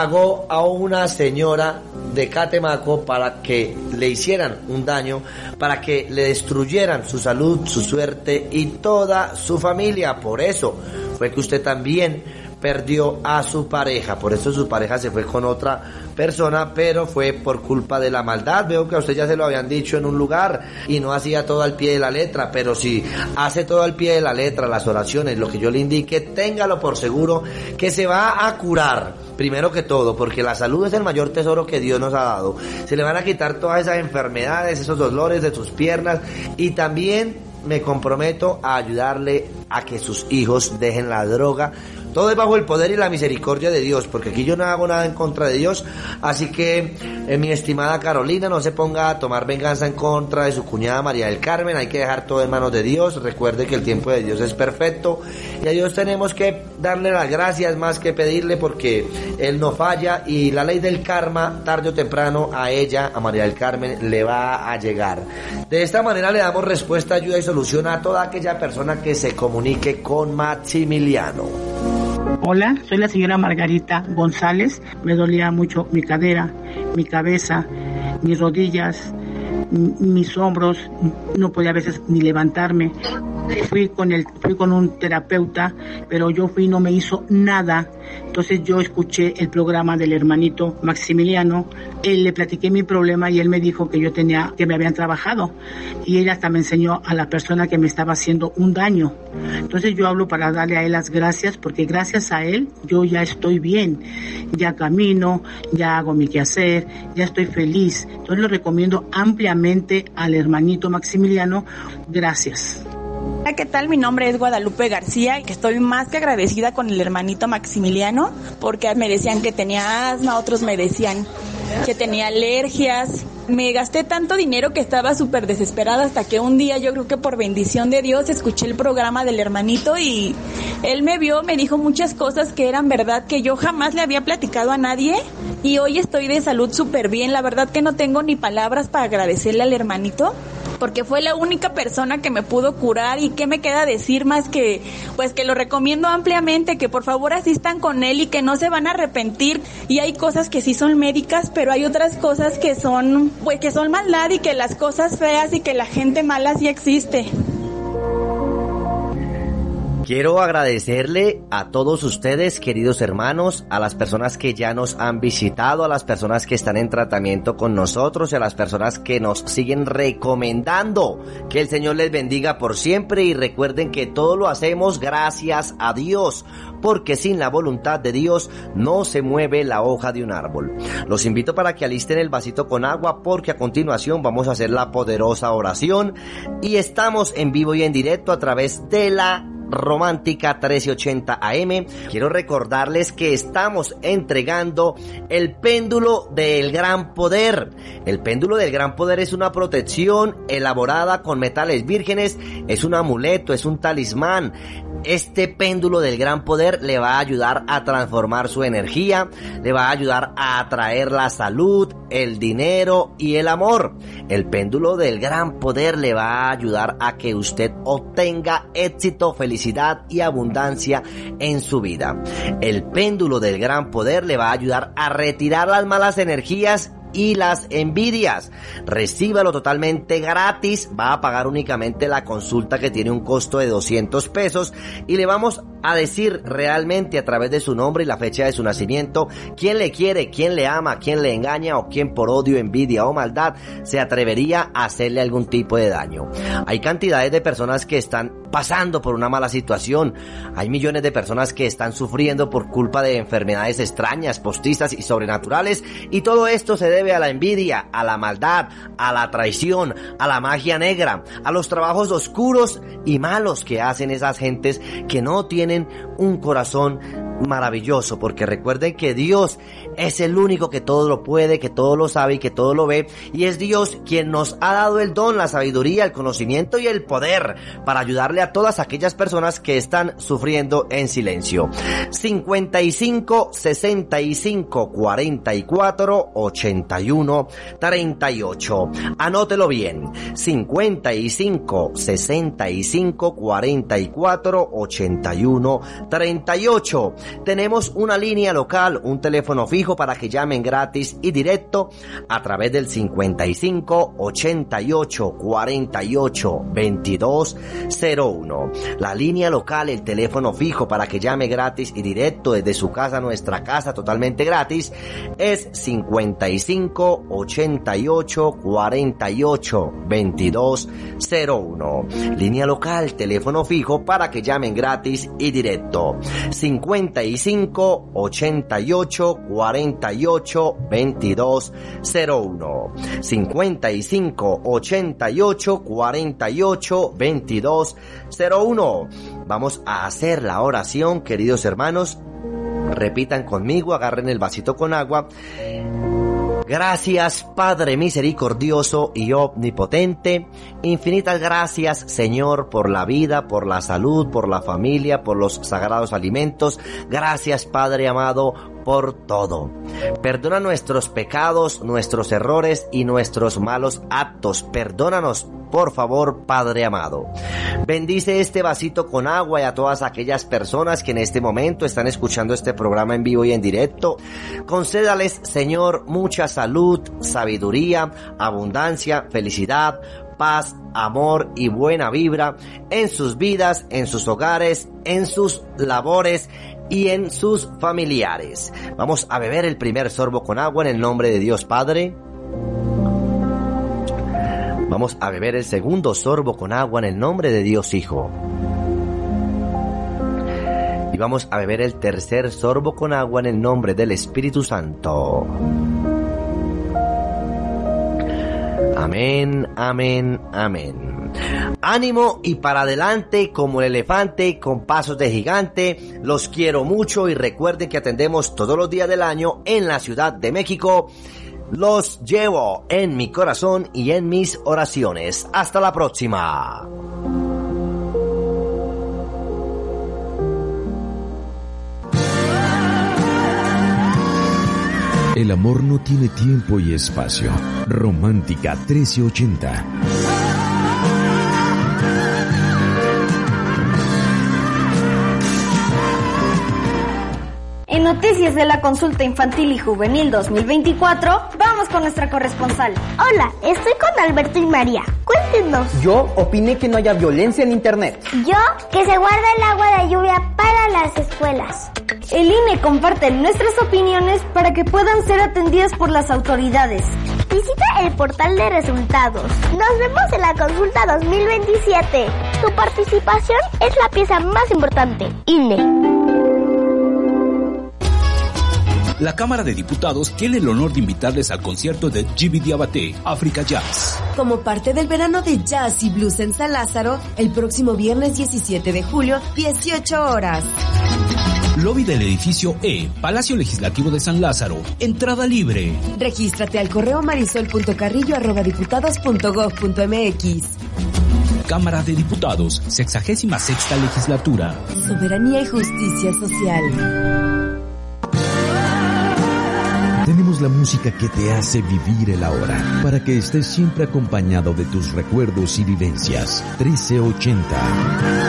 pagó a una señora de Catemaco para que le hicieran un daño, para que le destruyeran su salud, su suerte y toda su familia. Por eso fue que usted también perdió a su pareja, por eso su pareja se fue con otra persona, pero fue por culpa de la maldad. Veo que a usted ya se lo habían dicho en un lugar y no hacía todo al pie de la letra, pero si hace todo al pie de la letra, las oraciones, lo que yo le indique, téngalo por seguro que se va a curar, primero que todo, porque la salud es el mayor tesoro que Dios nos ha dado. Se le van a quitar todas esas enfermedades, esos dolores de sus piernas, y también me comprometo a ayudarle a que sus hijos dejen la droga. Todo es bajo el poder y la misericordia de Dios, porque aquí yo no hago nada en contra de Dios. Así que, mi estimada Carolina, no se ponga a tomar venganza en contra de su cuñada María del Carmen. Hay que dejar todo en manos de Dios. Recuerde que el tiempo de Dios es perfecto y a Dios tenemos que darle las gracias más que pedirle, porque Él no falla, y la ley del karma, tarde o temprano, a ella, a María del Carmen, le va a llegar. De esta manera le damos respuesta, ayuda y solución a toda aquella persona que se comunique con Maximiliano. Hola, soy la señora Margarita González. Me dolía mucho mi cadera, mi cabeza, mis rodillas, mis hombros. No podía a veces ni levantarme. Fui con un terapeuta, pero yo fui y no me hizo nada. Entonces yo escuché el programa del hermanito Maximiliano. Él le platiqué mi problema y él me dijo que me habían trabajado, y él hasta me enseñó a la persona que me estaba haciendo un daño. Entonces yo hablo para darle a él las gracias, porque gracias a él yo ya estoy bien, ya camino, ya hago mi quehacer, ya estoy feliz. Entonces lo recomiendo ampliamente al hermanito Maximiliano. Gracias. Hola, ¿qué tal? Mi nombre es Guadalupe García y que estoy más que agradecida con el hermanito Maximiliano, porque me decían que tenía asma, otros me decían que tenía alergias. Me gasté tanto dinero que estaba súper desesperada, hasta que un día, yo creo que por bendición de Dios, escuché el programa del hermanito y él me vio, me dijo muchas cosas que eran verdad, que yo jamás le había platicado a nadie, y hoy estoy de salud súper bien. La verdad que no tengo ni palabras para agradecerle al hermanito, porque fue la única persona que me pudo curar. Y qué me queda decir más que, pues, que lo recomiendo ampliamente, que por favor asistan con él y que no se van a arrepentir. Y hay cosas que sí son médicas, pero hay otras cosas que son, pues, que son maldad, y que las cosas feas y que la gente mala sí existe. Quiero agradecerle a todos ustedes, queridos hermanos, a las personas que ya nos han visitado, a las personas que están en tratamiento con nosotros y a las personas que nos siguen recomendando. Que el Señor les bendiga por siempre, y recuerden que todo lo hacemos gracias a Dios, porque sin la voluntad de Dios no se mueve la hoja de un árbol. Los invito para que alisten el vasito con agua, porque a continuación vamos a hacer la poderosa oración, y estamos en vivo y en directo a través de la Romántica 1380 AM. Quiero recordarles que estamos entregando el péndulo del gran poder. El péndulo del gran poder es una protección elaborada con metales vírgenes, es un amuleto, es un talismán. Este péndulo del gran poder le va a ayudar a transformar su energía, le va a ayudar a atraer la salud, el dinero y el amor. El péndulo del gran poder le va a ayudar a que usted obtenga éxito, felicidad y abundancia en su vida. El péndulo del gran poder le va a ayudar a retirar las malas energías y las envidias. Recíbalo totalmente gratis. Va a pagar únicamente la consulta, que tiene un costo de 200 pesos, y le vamos a decir realmente a través de su nombre y la fecha de su nacimiento quién le quiere, quién le ama, quién le engaña, o quién por odio, envidia o maldad se atrevería a hacerle algún tipo de daño. Hay cantidades de personas que están pasando por una mala situación. Hay millones de personas que están sufriendo por culpa de enfermedades extrañas, postizas y sobrenaturales, y todo esto se debe a la envidia, a la maldad, a la traición, a la magia negra, a los trabajos oscuros y malos que hacen esas gentes que no tienen un corazón maravilloso, porque recuerden que Dios es el único que todo lo puede, que todo lo sabe y que todo lo ve, y es Dios quien nos ha dado el don, la sabiduría, el conocimiento y el poder para ayudarle a todas aquellas personas que están sufriendo en silencio. 55 65 44 81 38. Anótelo bien. 55 65 44 81 38. tenemos una línea local, un teléfono fijo para que llamen gratis y directo a través del 55 88 48 22 01. La línea local, el teléfono fijo para que llame gratis y directo desde su casa a nuestra casa totalmente gratis es 55 88 48 22 01. Línea local, teléfono fijo para que llamen gratis y directo 55 88 48 22 01. 55 88 48 22 01. Vamos a hacer la oración, queridos hermanos. Repitan conmigo, agarren el vasito con agua. Gracias, Padre misericordioso y omnipotente. Infinitas gracias, Señor, por la vida, por la salud, por la familia, por los sagrados alimentos. Gracias, Padre amado, por todo. Perdona nuestros pecados, nuestros errores y nuestros malos actos. Perdónanos, por favor, Padre amado. Bendice este vasito con agua y a todas aquellas personas que en este momento están escuchando este programa en vivo y en directo. Concédales, Señor, mucha salud, sabiduría, abundancia, felicidad, paz, amor y buena vibra en sus vidas, en sus hogares, en sus labores y en sus familiares. Vamos a beber el primer sorbo con agua en el nombre de Dios Padre. Vamos a beber el segundo sorbo con agua en el nombre de Dios Hijo. Y vamos a beber el tercer sorbo con agua en el nombre del Espíritu Santo. Amén, amén, amén. Ánimo y para adelante como el elefante con pasos de gigante. Los quiero mucho y recuerden que atendemos todos los días del año en la Ciudad de México. Los llevo en mi corazón y en mis oraciones. Hasta la próxima. El amor no tiene tiempo y espacio. Romántica 1380. En Noticias de la Consulta Infantil y Juvenil 2024, vamos con nuestra corresponsal. Hola, estoy con Alberto y María. Cuéntenos. Yo opiné que no haya violencia en internet. Yo, que se guarda el agua de lluvia para las escuelas. El INE comparte nuestras opiniones para que puedan ser atendidas por las autoridades. Visita el portal de resultados. Nos vemos en la consulta 2027. Tu participación es la pieza más importante. INE. La Cámara de Diputados tiene el honor de invitarles al concierto de Djiby Diabaté, Africa Jazz. Como parte del verano de jazz y blues en San Lázaro, el próximo viernes 17 de julio, 18 horas. Lobby del edificio E, Palacio Legislativo de San Lázaro. Entrada libre. Regístrate al correo marisol.carrillo@diputados.gov.mx. Cámara de Diputados, 66ª Legislatura. Soberanía y justicia social. Tenemos la música que te hace vivir el ahora, para que estés siempre acompañado de tus recuerdos y vivencias. 1380.